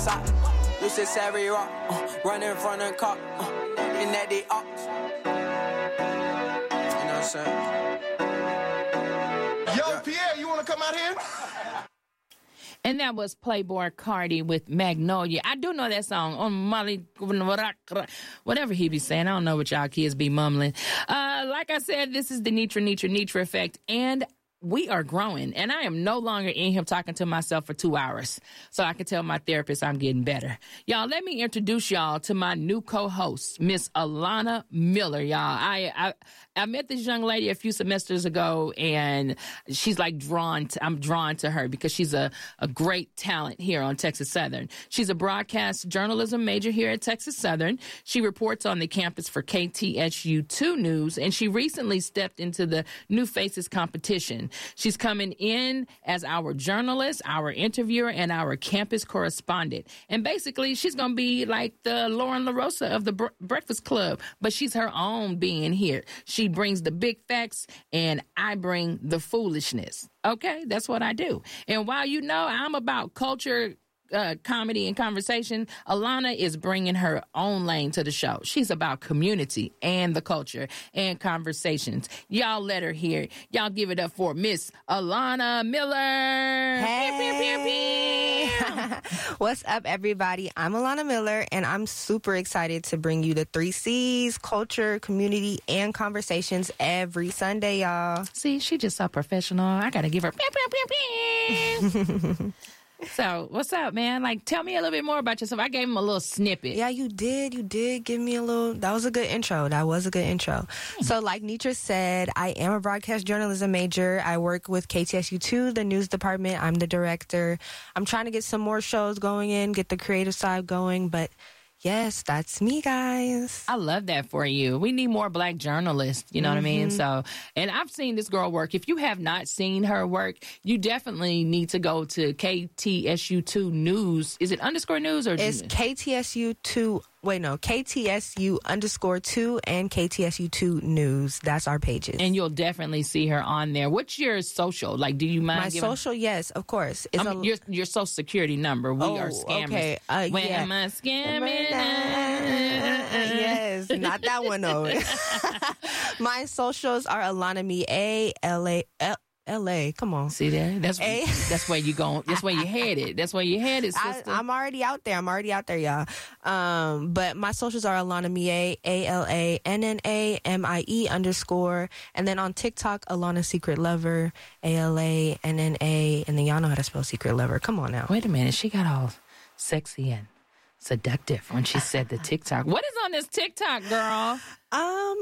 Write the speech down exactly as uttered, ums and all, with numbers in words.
side. You said Savvy Rock, uh, running in front of the car, uh, and that they ops. You know what I'm saying? Yo, yeah. Pierre, you want to come out here? And that was Playboy Cardi with Magnolia. I do know that song on Molly, whatever he be saying. I don't know what y'all kids be mumbling. Uh, like I said, this is the Nitra, Nitra, Nitra effect. And we are growing, and I am no longer in here talking to myself for two hours. So I can tell my therapist I'm getting better. Y'all, let me introduce y'all to my new co-host, Miss Alana Miller, y'all. I, I I met this young lady a few semesters ago, and she's like drawn to, I'm drawn to her because she's a, a great talent here on Texas Southern. She's a broadcast journalism major here at Texas Southern. She reports on the campus for K T S U two News, and she recently stepped into the New Faces competition. She's coming in as our journalist, our interviewer, and our campus correspondent. And basically, she's going to be like the Lauren LaRosa of the Bre- Breakfast Club, but she's her own being here. She brings the big facts, and I bring the foolishness. Okay, that's what I do. And while you know I'm about culture, Uh, comedy and conversation, Alana is bringing her own lane to the show. She's about community and the culture and conversations. Y'all let her hear it. Y'all give it up for Miss Alana Miller. Hey. Pew, pew, pew, pew. What's up, everybody? I'm Alana Miller, and I'm super excited to bring you the three C's, culture, community, and conversations every Sunday, y'all. See, she just so professional. I got to give her pew, pew, pew, pew. So, what's up, man? Like, tell me a little bit more about yourself. I gave him a little snippet. Yeah, you did. You did give me a little. That was a good intro. That was a good intro. Hmm. So, like Nitra said, I am a broadcast journalism major. I work with K T S U two, the news department. I'm the director. I'm trying to get some more shows going in, get the creative side going, but yes, that's me, guys. I love that for you. We need more black journalists, you know mm-hmm. what I mean? So, and I've seen this girl work. If you have not seen her work, you definitely need to go to K T S U two News. Is it underscore news or? It's K T S U two. Wait, no, K T S U underscore two and K T S U two News. That's our pages. And you'll definitely see her on there. What's your social? Like, do you mind My giving... social, yes, of course. It's I mean, a... your, your social security number. We oh, are scammers. Okay. Uh, when yeah. am I scamming? Yes, not that one, though. My socials are Alana Me A, L A L. L A, come on. See there? That's A- that's where you going. That's where you headed. That's where you headed, sister. I, I'm already out there. I'm already out there, y'all. Um, but my socials are Alana Mie, A L A N N A M I E underscore. And then on TikTok, Alana Secret Lover, A L A N N A. And then y'all know how to spell Secret Lover. Come on now. Wait a minute. She got all sexy and seductive when she said the TikTok. What is on this TikTok, girl? Um,